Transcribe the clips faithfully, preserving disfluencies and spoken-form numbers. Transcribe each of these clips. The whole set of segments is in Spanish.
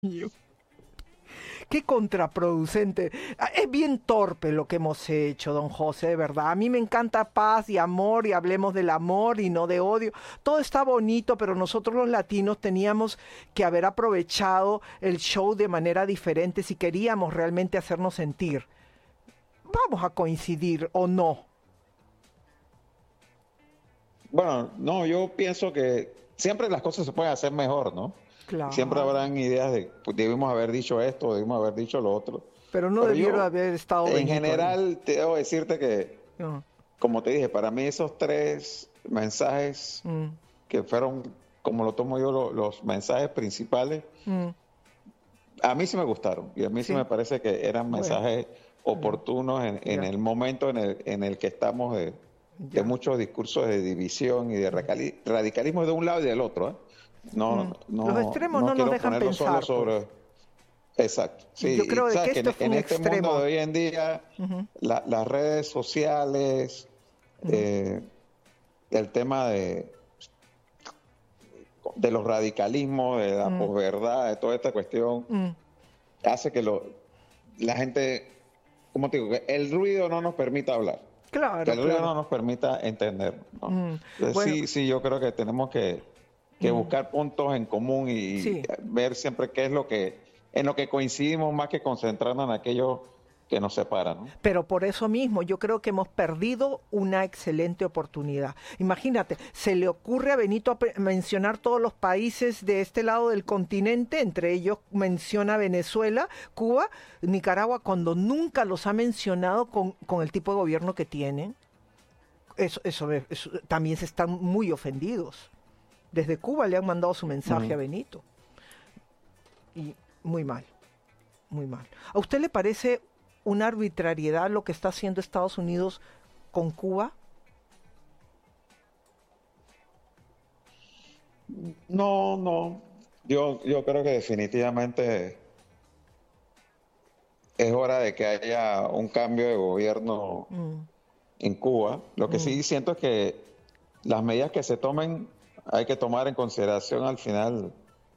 Qué contraproducente. Ah, Es bien torpe lo que hemos hecho, don José, de verdad. A mí me encanta paz y amor y hablemos del amor y no de odio. Todo está bonito, pero nosotros los latinos teníamos que haber aprovechado el show de manera diferente si queríamos realmente hacernos sentir. Vamos a coincidir o no. Bueno, no, yo pienso que siempre las cosas se pueden hacer mejor, ¿no? Siempre Claro. habrán ideas de, pues, debimos haber dicho esto, debimos haber dicho lo otro. Pero no Pero debiera yo, haber estado en Benito ahí. general, te debo decirte que, No. como te dije, para mí esos tres mensajes Mm, que fueron, como lo tomo yo, lo- los mensajes principales, mm, a mí sí me gustaron. Y a mí sí me sí. parece que eran Bueno, mensajes bueno, oportunos en, en ya, el momento en el, en el que estamos de, de ya. muchos discursos de división y de radicali- radicalismo de un lado y del otro, ¿eh? No, Mm. Los no, extremos no no nos quiero dejan ponerlo solo pensar, pues. sobre... Exacto, Y yo sí, creo y de que sabes que esto en, fue en un este mundo de extremo. hoy en día, Ujú, la- las redes sociales, ujú, eh, el tema de, de los radicalismos, de la mm, posverdad, de toda esta cuestión, mm. hace que lo, la gente, como te digo, que el ruido no nos permita hablar, que Claro, el ruido claro. no nos permita entender, ¿no? Mm. Entonces, Bueno, sí, sí, yo creo que tenemos que, que mm, buscar puntos en común y sí. ver siempre qué es lo que, en lo que coincidimos más que concentrarnos en aquello que nos separa, ¿no? Pero por eso mismo yo creo que hemos perdido una excelente oportunidad. Imagínate, se le ocurre a Benito pe- mencionar todos los países de este lado del continente, entre ellos menciona Venezuela, Cuba, Nicaragua, cuando nunca los ha mencionado con, con el tipo de gobierno que tienen. Eso, eso, es- eso- también se están muy ofendidos. Desde Cuba le han mandado su mensaje a Ujú. Benito. Y muy mal, muy mal. ¿A usted le parece una arbitrariedad lo que está haciendo Estados Unidos con Cuba? No, no. Yo, yo creo que definitivamente es hora de que haya un cambio de gobierno Mm, en Cuba. Lo que mm, sí siento es que las medidas que se tomen hay que tomar en consideración al final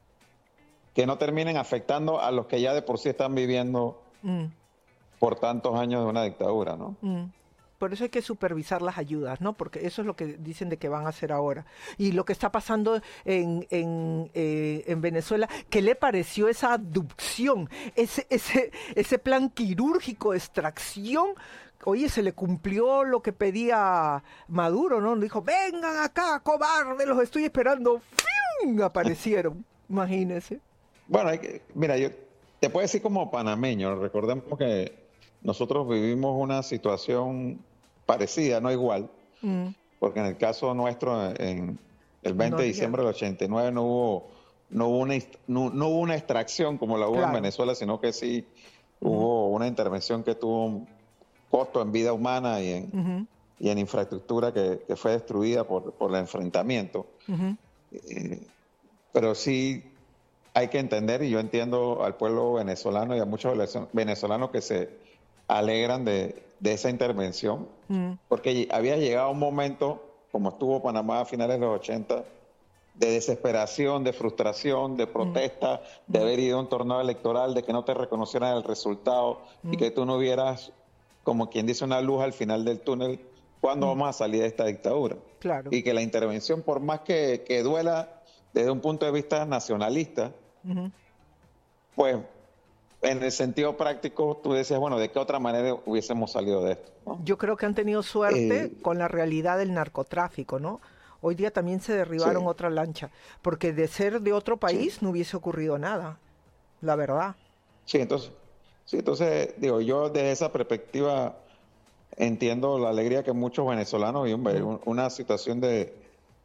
que no terminen afectando a los que ya de por sí están viviendo mm, por tantos años de una dictadura, ¿no? mm. Por eso hay que supervisar las ayudas, ¿no? Porque eso es lo que dicen de que van a hacer ahora. Y lo que está pasando en, en, eh, en Venezuela, ¿qué le pareció esa abducción? Ese, ese, ese plan quirúrgico de extracción. Oye, se le cumplió lo que pedía Maduro, ¿no? Dijo, vengan acá, cobarde, los estoy esperando. ¡Fium! Aparecieron, imagínense. Bueno, hay que, mira, yo te puedo decir como panameño, recordemos que nosotros vivimos una situación parecida, no igual, Mm, porque en el caso nuestro, en el no veinte de había, diciembre del ochenta y nueve no hubo, no hubo una, est- no, no hubo una extracción como la hubo en claro. Venezuela, sino que sí Ujú, hubo una intervención que tuvo un costo en vida humana y en, ujú, y en infraestructura que, que fue destruida por, por el enfrentamiento. ujú, Eh, pero sí hay que entender, y yo entiendo al pueblo venezolano y a muchos venezolanos que se alegran de, de esa intervención, mm, porque había llegado un momento, como estuvo Panamá a finales de los ochenta, de desesperación, de frustración, de mm, protesta, de mm, haber ido a un torneo electoral, de que no te reconocieran el resultado y mm, que tú no vieras, como quien dice, una luz al final del túnel, cuándo mm. vamos a salir de esta dictadura. Claro. Y que la intervención, por más que, que duela desde un punto de vista nacionalista, Ujú. pues en el sentido práctico tú decías, bueno, ¿de qué otra manera hubiésemos salido de esto? ¿No? Yo creo que han tenido suerte Eh, con la realidad del narcotráfico, ¿no? Hoy día también se derribaron sí, otra lancha, porque de ser de otro sí, país no hubiese ocurrido nada, la verdad. sí, entonces, sí, entonces, digo, yo desde esa perspectiva entiendo la alegría que muchos venezolanos y hombre, Mm, un- una situación de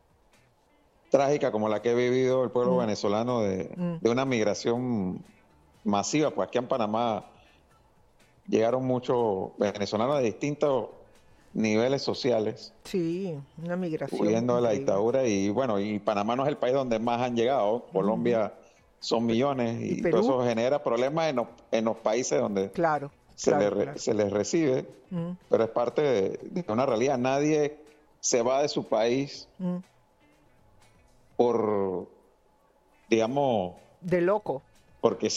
trágica como la que ha vivido el pueblo mm, venezolano de, mm. de una migración masiva, pues aquí en Panamá llegaron muchos venezolanos de distintos niveles sociales Sí, una migración huyendo de la increíble. dictadura y bueno, y Panamá no es el país donde más han llegado, Ujú. Colombia son millones Y y todo Perú, eso genera problemas en los, en los países donde claro, se claro, les, re- claro. se les recibe, Mm, pero es parte de, de una realidad. Nadie se va de su país mm. por, digamos, De loco. porque